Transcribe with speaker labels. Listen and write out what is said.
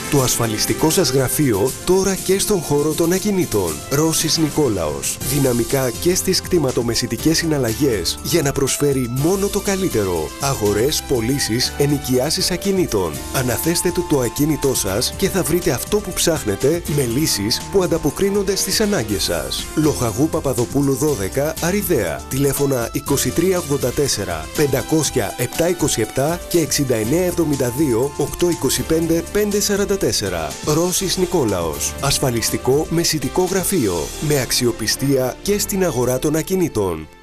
Speaker 1: Το ασφαλιστικό σας γραφείο τώρα και στον χώρο των ακινήτων. Ρώσης Νικόλαος. Δυναμικά και στις κτηματομεσητικές συναλλαγές για να προσφέρει μόνο το καλύτερο. Αγορές, πωλήσεις, ενοικιάσεις ακινήτων. Αναθέστε του το ακίνητό σας και θα βρείτε αυτό που ψάχνετε με λύσεις που ανταποκρίνονται στις ανάγκες σας. Λοχαγού Παπαδοπούλου 12, Αριδαία. Τηλέφωνα 2384 500 727 και 6972 825 544. Ρώσης Νικόλαος. Ασφαλιστικό μεσητικό γραφείο. Με αξιοπιστία και στην αγορά των ακινήτων.